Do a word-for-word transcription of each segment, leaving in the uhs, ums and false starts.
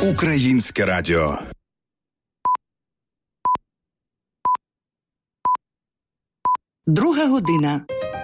Українське радіо. Друга година.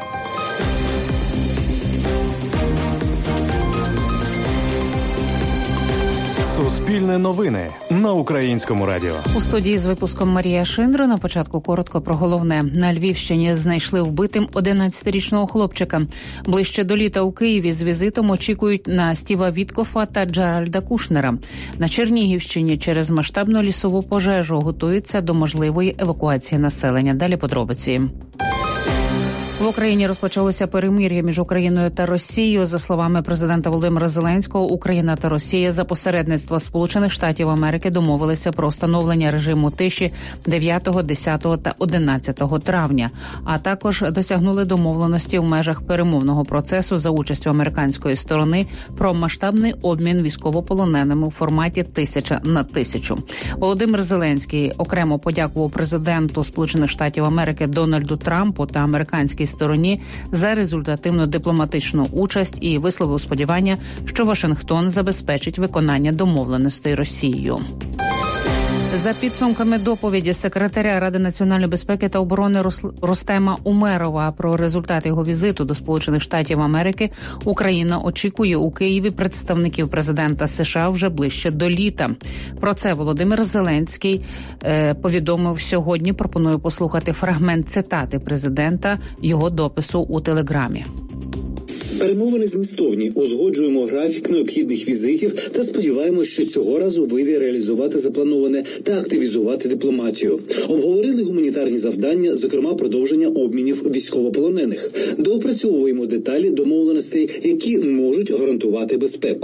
Суспільне новини на Українському радіо. У студії з випуском Марія Шиндро. На початку коротко про головне. На Львівщині знайшли вбитим одинадцятирічного хлопчика. Ближче до літа у Києві з візитом очікують на Стіва Віткофа та Джеральда Кушнера. На Чернігівщині через масштабну лісову пожежу готуються до можливої евакуації населення. Далі подробиці. В Україні розпочалося перемир'я між Україною та Росією. За словами президента Володимира Зеленського, Україна та Росія за посередництва Сполучених Штатів Америки домовилися про встановлення режиму тиші дев'ятого, десятого та одинадцятого травня, а також досягнули домовленості в межах перемовного процесу за участю американської сторони про масштабний обмін військовополоненими у форматі тисяча на тисячу. Володимир Зеленський окремо подякував президенту Сполучених Штатів Америки Дональду Трампу та американській стороні за результативну дипломатичну участь і висловив сподівання, що Вашингтон забезпечить виконання домовленостей Росією. За підсумками доповіді секретаря Ради національної безпеки та оборони Рустема Умерова про результати його візиту до Сполучених Штатів Америки, Україна очікує у Києві представників президента США вже ближче до літа. Про це Володимир Зеленський е, повідомив сьогодні. Пропоную послухати фрагмент цитати президента, його допису у Телеграмі. Перемовини змістовні, узгоджуємо графік необхідних візитів та сподіваємось, що цього разу вийде реалізувати заплановане та активізувати дипломатію. Обговорили гуманітарні завдання, зокрема продовження обмінів військовополонених. Доопрацьовуємо деталі домовленостей, які можуть гарантувати безпеку.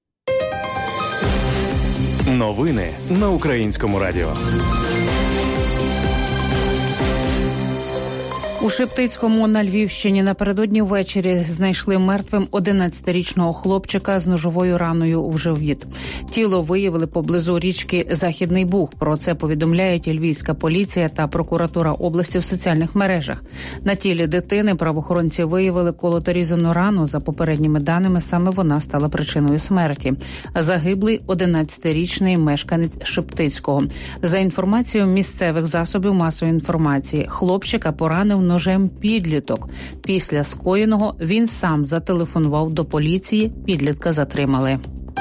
Новини на Українському радіо. У Шептицькому на Львівщині напередодні ввечері знайшли мертвим одинадцятирічного хлопчика з ножовою раною у живіт. Тіло виявили поблизу річки Західний Буг. Про це повідомляють львівська поліція та прокуратура області в соціальних мережах. На тілі дитини правоохоронці виявили колоторізану рану. За попередніми даними, саме вона стала причиною смерті. Загиблий одинадцятирічний мешканець Шептицького. За інформацією місцевих засобів масової інформації, хлопчика поранив ножем підліток. Після скоєного він сам зателефонував до поліції, підлітка затримали.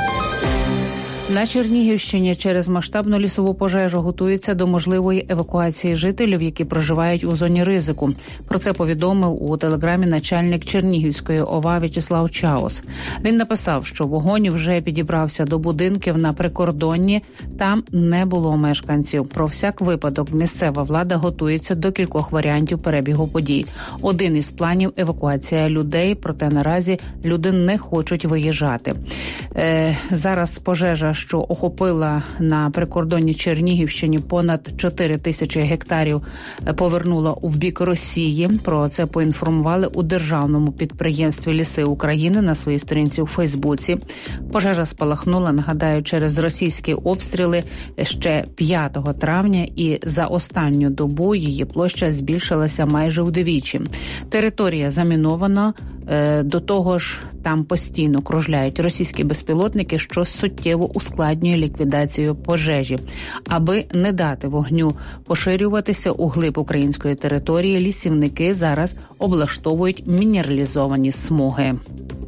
На Чернігівщині через масштабну лісову пожежу готуються до можливої евакуації жителів, які проживають у зоні ризику. Про це повідомив у телеграмі начальник Чернігівської ОВА В'ячеслав Чаус. Він написав, що вогонь вже підібрався до будинків на прикордонні, там не було мешканців. Про всяк випадок місцева влада готується до кількох варіантів перебігу подій. Один із планів – евакуація людей, проте наразі люди не хочуть виїжджати. Е, зараз пожежа, що охопила на прикордонні Чернігівщині понад чотири тисячі гектарів, повернула у бік Росії. Про це поінформували у державному підприємстві «Ліси України» на своїй сторінці у Фейсбуці. Пожежа спалахнула, нагадаю, через російські обстріли ще п'ятого травня, і за останню добу її площа збільшилася майже вдвічі. Територія замінована, до того ж там постійно кружляють російські безпілотники, що суттєво ускладнює ліквідацію пожежі. Аби не дати вогню поширюватися у глиб української території, лісівники зараз облаштовують мінералізовані смуги.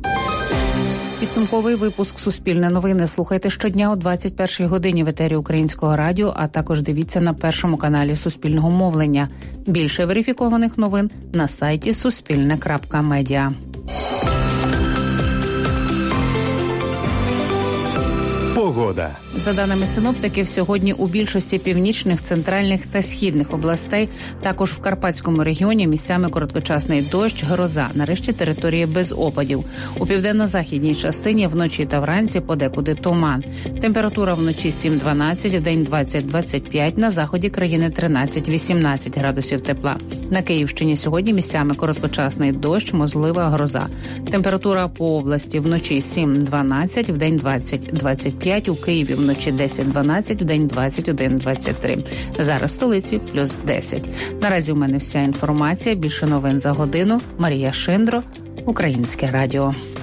Підсумковий випуск «Суспільне новини» слухайте щодня о двадцять першій годині в етері Українського радіо, а також дивіться на першому каналі Суспільного мовлення. Більше верифікованих новин на сайті суспільне крапка медіа. Погода. За даними синоптиків, сьогодні у більшості північних, центральних та східних областей, також в Карпатському регіоні місцями короткочасний дощ, гроза. Нарешті території без опадів. У південно-західній частині вночі та вранці подекуди туман. Температура вночі сім-дванадцять, вдень двадцять-двадцять п'ять, на заході країни тринадцять-вісімнадцять градусів тепла. На Київщині сьогодні місцями короткочасний дощ, можлива гроза. Температура по області вночі сім-дванадцять, вдень двадцять-двадцять п'ять, у Києві вночі десять-дванадцять, вдень двадцять один-двадцять три. Зараз в столиці плюс десять. Наразі у мене вся інформація. Більше новин за годину. Марія Шиндро, Українське радіо.